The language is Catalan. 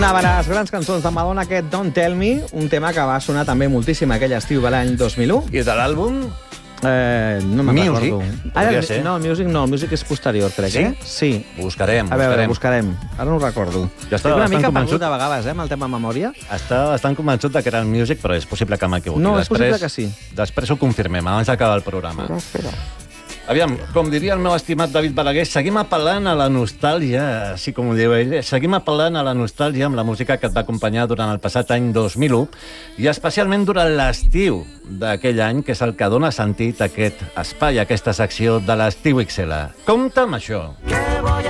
Una de les grans cançons de Madonna, aquest Don't Tell Me, un tema que va sonar també moltíssim aquell estiu de l'any 2001. I de l'àlbum? No me'n recordo. Podria ser. No, el Music és posterior, crec, Sí? Sí. Buscarem. A veure, buscarem. Ara no ho recordo. Jo Estic estava una bastant mica convençut. perdut de vegades, amb el tema memòria. Estava bastant convençut que era el Music, però és possible que m'equivoqui. No, és possible que sí. Després ho confirmem, abans d'acabar el programa. Espera. Aviam, com diria el meu estimat David Balaguer, seguim apel·lant a la nostàlgia, així com ho diu ell, seguim apel·lant a la nostàlgia amb la música que et va acompanyar durant el passat any 2001 i especialment durant l'estiu d'aquell any, que és el que dona sentit a aquest espai, a aquesta secció de l'Estiu XL. Compte amb això.